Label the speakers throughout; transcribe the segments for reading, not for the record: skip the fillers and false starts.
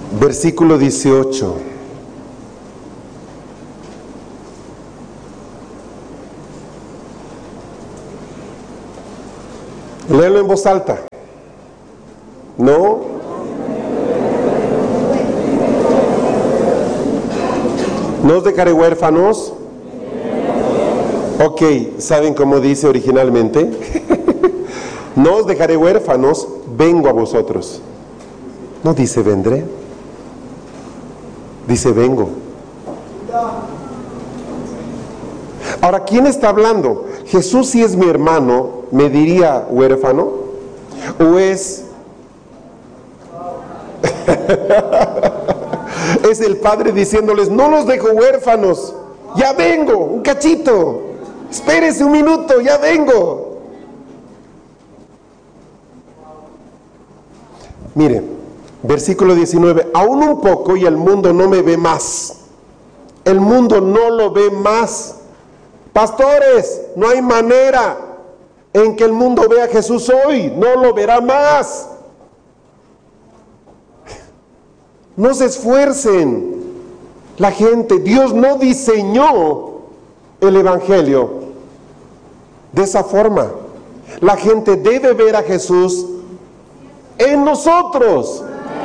Speaker 1: Versículo 18. Léelo en voz alta. ¿No? ¿No os dejaré huérfanos? Ok, ¿saben cómo dice originalmente? No os dejaré huérfanos, vengo a vosotros. No dice vendré, dice vengo. Ahora, ¿quién está hablando? Jesús, si es mi hermano, ¿me diría huérfano? ¿O es es el Padre diciéndoles, no los dejo huérfanos, ya vengo, un cachito, espérese un minuto, ya vengo? Mire, versículo 19, aún un poco y el mundo no me ve más. El mundo no lo ve más. Pastores, no hay manera en que el mundo vea a Jesús hoy, no lo verá más. No se esfuercen. La gente, Dios no diseñó el Evangelio de esa forma. La gente debe ver a Jesús en nosotros.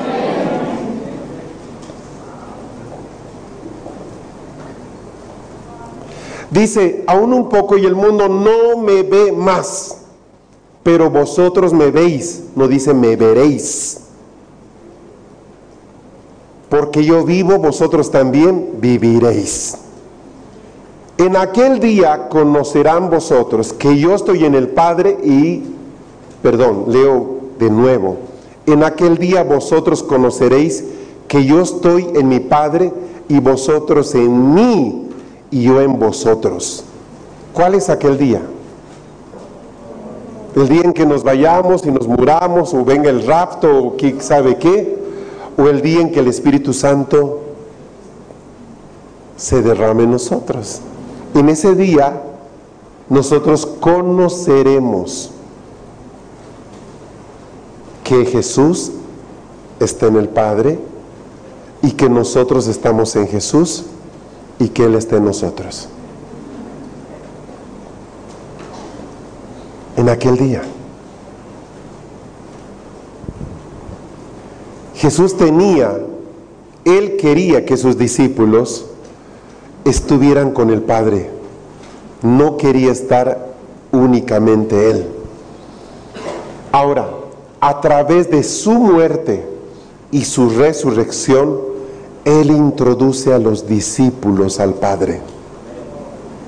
Speaker 1: Dice, aún un poco y el mundo no me ve más, pero vosotros me veis, no dice me veréis. Porque yo vivo, vosotros también viviréis. En aquel día conocerán vosotros que yo estoy en el Padre leo de nuevo. En aquel día vosotros conoceréis que yo estoy en mi Padre y vosotros en mí y yo en vosotros. ¿Cuál es aquel día? El día en que nos vayamos y nos muramos, o venga el rapto, o quién sabe qué, o el día en que el Espíritu Santo se derrame en nosotros. En ese día nosotros conoceremos que Jesús está en el Padre y que nosotros estamos en Jesús y que Él está en nosotros. En aquel día Jesús Él quería que sus discípulos estuvieran con el Padre. No quería estar únicamente Él. Ahora, a través de su muerte y su resurrección, Él introduce a los discípulos al Padre.